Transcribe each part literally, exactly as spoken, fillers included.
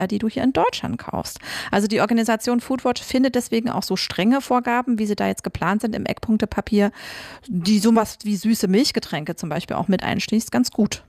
die du hier in Deutschland kaufst. Also die Organisation Foodwatch findet deswegen auch so strenge Vorgaben, wie sie da jetzt geplant sind im Eckpunktepapier, die sowas wie süße Milchgetränke zum Beispiel auch mit einschließt, ganz gut.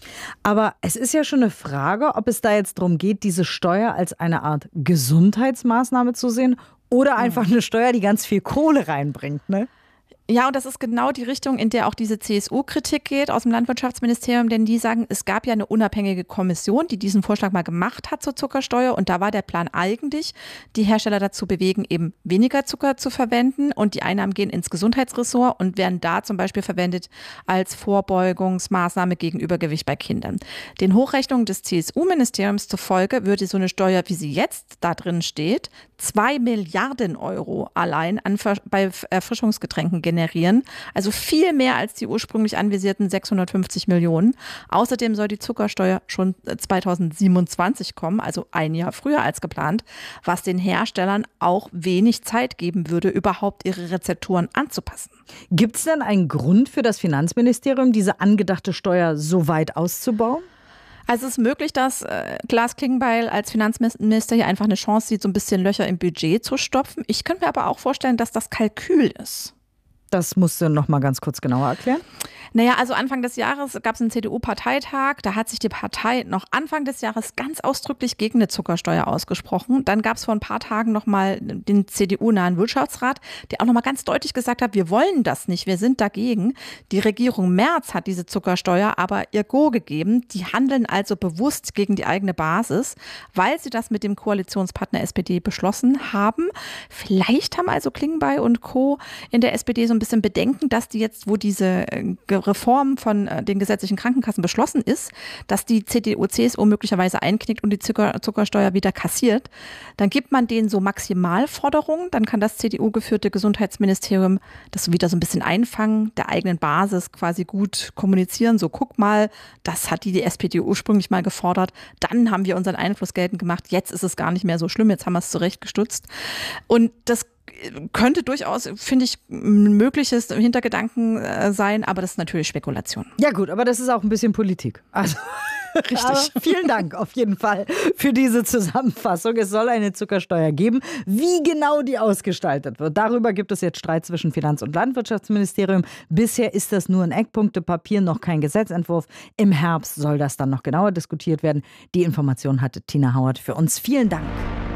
Aber es ist ja schon eine Frage, ob es da jetzt darum geht, diese Steuer als eine Art Gesundheitsmaßnahme zu sehen oder einfach eine Steuer, die ganz viel Kohle reinbringt, ne? Ja, und das ist genau die Richtung, in der auch diese C S U-Kritik geht aus dem Landwirtschaftsministerium, denn die sagen, es gab ja eine unabhängige Kommission, die diesen Vorschlag mal gemacht hat zur Zuckersteuer und da war der Plan eigentlich, die Hersteller dazu bewegen, eben weniger Zucker zu verwenden und die Einnahmen gehen ins Gesundheitsressort und werden da zum Beispiel verwendet als Vorbeugungsmaßnahme gegen Übergewicht bei Kindern. Den Hochrechnungen des C S U-Ministeriums zufolge würde so eine Steuer, wie sie jetzt da drin steht, zwei Milliarden Euro allein an Ver- bei Erfrischungsgetränken generieren. Also viel mehr als die ursprünglich anvisierten sechshundertfünfzig Millionen. Außerdem soll die Zuckersteuer schon zweitausendsiebenundzwanzig kommen, also ein Jahr früher als geplant, was den Herstellern auch wenig Zeit geben würde, überhaupt ihre Rezepturen anzupassen. Gibt es denn einen Grund für das Finanzministerium, diese angedachte Steuer so weit auszubauen? Also es ist möglich, dass äh, Klaas Klingbeil als Finanzminister hier einfach eine Chance sieht, so ein bisschen Löcher im Budget zu stopfen. Ich könnte mir aber auch vorstellen, dass das Kalkül ist. Das musst du noch mal ganz kurz genauer erklären. Naja, also Anfang des Jahres gab es einen C D U-Parteitag. Da hat sich die Partei noch Anfang des Jahres ganz ausdrücklich gegen eine Zuckersteuer ausgesprochen. Dann gab es vor ein paar Tagen noch mal den C D U-nahen Wirtschaftsrat, der auch noch mal ganz deutlich gesagt hat, wir wollen das nicht, wir sind dagegen. Die Regierung Merz hat diese Zuckersteuer aber ihr Go gegeben. Die handeln also bewusst gegen die eigene Basis, weil sie das mit dem Koalitionspartner S P D beschlossen haben. Vielleicht haben also Klingbeil und Co. in der S P D so ein bisschen Bedenken, dass die jetzt, wo diese Reform von den gesetzlichen Krankenkassen beschlossen ist, dass die C D U C S U möglicherweise einknickt und die Zucker, Zuckersteuer wieder kassiert. Dann gibt man denen so Maximalforderungen, dann kann das C D U-geführte Gesundheitsministerium das wieder so ein bisschen einfangen, der eigenen Basis quasi gut kommunizieren. So, guck mal, das hat die, die S P D ursprünglich mal gefordert. Dann haben wir unseren Einfluss geltend gemacht. Jetzt ist es gar nicht mehr so schlimm. Jetzt haben wir es zurechtgestutzt. Und das könnte durchaus, finde ich, ein mögliches Hintergedanken äh, sein, aber das ist natürlich Spekulation. Ja gut, aber das ist auch ein bisschen Politik. Also richtig. Aber vielen Dank auf jeden Fall für diese Zusammenfassung. Es soll eine Zuckersteuer geben. Wie genau die ausgestaltet wird, darüber gibt es jetzt Streit zwischen Finanz- und Landwirtschaftsministerium. Bisher ist das nur ein Eckpunktepapier, noch kein Gesetzentwurf. Im Herbst soll das dann noch genauer diskutiert werden. Die Information hatte Tina Hauert für uns. Vielen Dank.